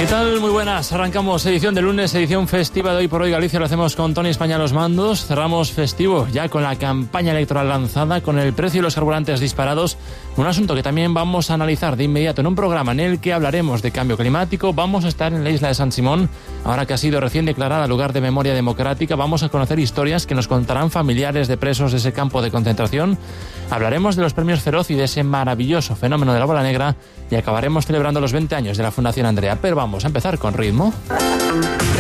tal? Muy buenas. Arrancamos edición de lunes, edición festiva de Hoy por Hoy Galicia. Lo hacemos con Tony España a los mandos. Cerramos festivo ya con la campaña electoral lanzada, con el precio de los carburantes disparados. Un asunto que también vamos a analizar de inmediato en un programa en el que hablaremos de cambio climático. Vamos a estar en la isla de San Simón, ahora que ha sido recién declarada lugar de memoria democrática. Vamos a conocer historias que nos contarán familiares de presos de ese campo de concentración. Hablaremos de los premios Feroz y de ese maravilloso fenómeno de la bola negra. Y acabaremos celebrando los 20 años de la Fundación Andrea. Pero vamos a empezar con ritmo.